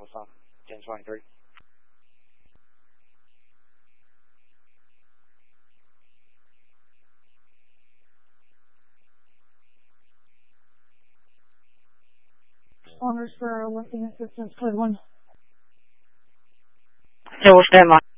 phone. 1023. Honors for lifting assistance, code 1. So we'll stand by.